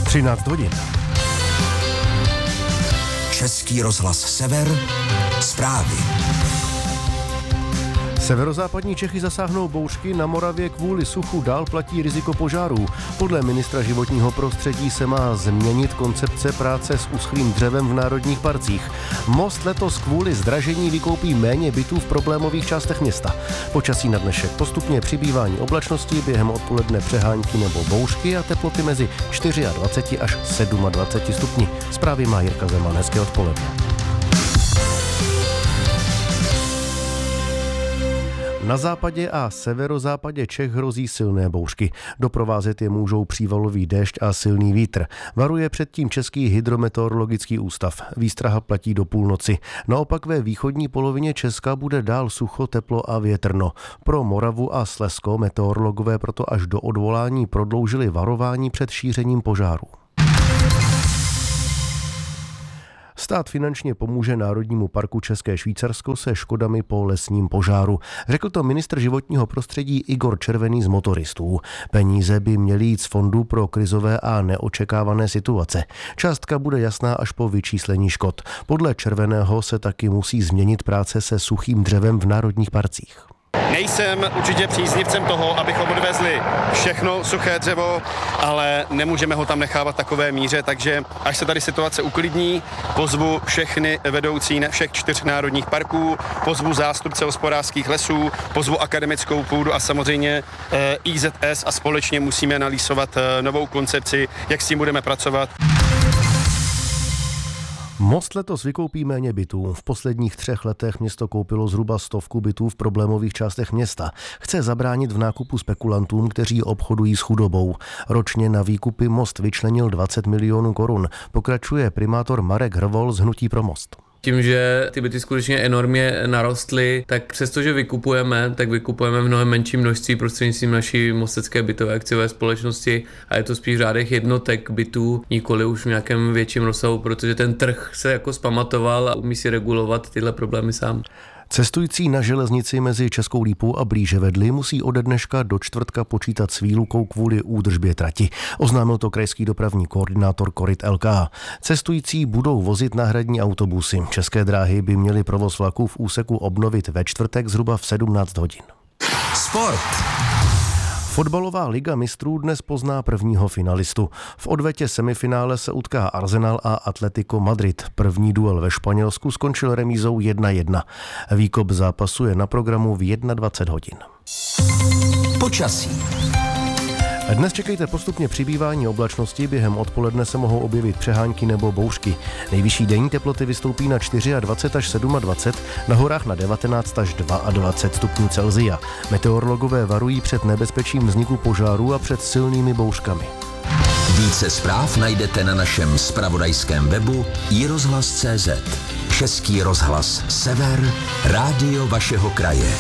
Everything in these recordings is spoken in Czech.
13 hodin. Český rozhlas Sever, zprávy. Severozápadní Čechy zasáhnou bouřky, na Moravě kvůli suchu dál platí riziko požárů. Podle ministra životního prostředí se má změnit koncepce práce s uschlým dřevem v národních parcích. Most letos kvůli zdražení vykoupí méně bytů v problémových částech města. Počasí na dnešek postupně přibývání oblačností, během odpoledne přehánky nebo bouřky a teploty mezi 24 až 27 stupni. Zprávy má Jirka Zeman, hezké odpoledne. Na západě a severozápadě Čech hrozí silné bouřky. Doprovázet je můžou přívalový déšť a silný vítr. Varuje předtím Český hydrometeorologický ústav. Výstraha platí do půlnoci. Naopak ve východní polovině Česka bude dál sucho, teplo a větrno. Pro Moravu a Slezsko meteorologové proto až do odvolání prodloužili varování před šířením požáru. Stát finančně pomůže Národnímu parku České Švýcarsko se škodami po lesním požáru. Řekl to ministr životního prostředí Igor Červený z Motoristů. Peníze by měly jít z fondu pro krizové a neočekávané situace. Částka bude jasná až po vyčíslení škod. Podle Červeného se taky musí změnit práce se suchým dřevem v národních parcích. Nejsem určitě příznivcem toho, abychom odvezli všechno suché dřevo, ale nemůžeme ho tam nechávat v takové míře, takže až se tady situace uklidní, pozvu všechny vedoucí všech 4 národních parků, pozvu zástupce hospodářských lesů, pozvu akademickou půdu a samozřejmě IZS a společně musíme analyzovat novou koncepci, jak s tím budeme pracovat. Most letos vykoupí méně bytů. V posledních 3 letech město koupilo zhruba 100 bytů v problémových částech města. Chce zabránit v nákupu spekulantům, kteří obchodují s chudobou. Ročně na výkupy Most vyčlenil 20 milionů korun. Pokračuje primátor Marek Hrvol z Hnutí pro Most. Tím, že ty byty skutečně enormně narostly, tak přestože vykupujeme, tak vykupujeme v mnohem menším množství prostřednictvím naší mostecké bytové akciové společnosti a je to spíš v řádech jednotek bytů, nikoli už v nějakém větším rozsahu, protože ten trh se jako zpamatoval a umí si regulovat tyhle problémy sám. Cestující na železnici mezi Českou Lípou a Blíževedli musí ode dneška do čtvrtka počítat s výlukou kvůli údržbě trati. Oznámil to krajský dopravní koordinátor Koryt LK. Cestující budou vozit náhradní autobusy. České dráhy by měly provoz vlaků v úseku obnovit ve čtvrtek zhruba v 17 hodin. Sport. Fotbalová liga mistrů dnes pozná prvního finalistu. V odvetě semifinále se utká Arsenal a Atletico Madrid. První duel ve Španělsku skončil remízou 1-1. Výkop zápasu je na programu v 21 hodin. Počasí. Dnes čekejte postupně přibývání oblačnosti, během odpoledne se mohou objevit přehánky nebo bouřky. Nejvyšší denní teploty vystoupí na 24 až 27, na horách na 19 až 22 stupňů Celsia. Meteorologové varují před nebezpečím vzniku požáru a před silnými bouřkami. Více zpráv najdete na našem zpravodajském webu iRozhlas.cz. Český rozhlas Sever, rádio vašeho kraje.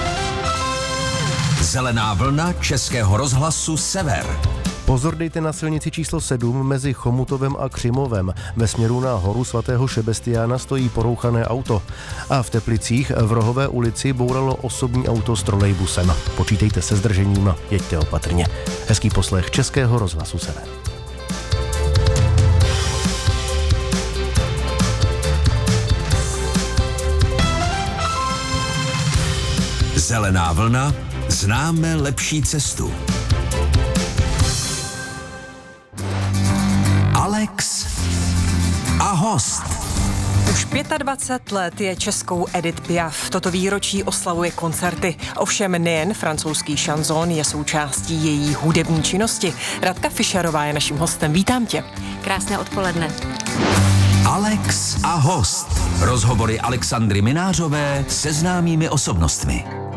Zelená vlna Českého rozhlasu Sever. Pozor dejte na silnici číslo 7 mezi Chomutovem a Křimovem. Ve směru na horu svatého Šebestiána stojí porouchané auto. A v Teplicích v Rohové ulici bouralo osobní auto s trolejbusem. Počítejte se zdržením a jeďte opatrně. Hezký poslech Českého rozhlasu Sever. Zelená vlna. Známe lepší cestu. Alex a host. Už 25 let je českou Edith Piaf. Toto výročí oslavuje koncerty. Ovšem nejen francouzský šanzón je součástí její hudební činnosti. Radka Fischerová je naším hostem. Vítám tě. Krásné odpoledne. Alex a host. Rozhovory Alexandry Minářové se známými osobnostmi.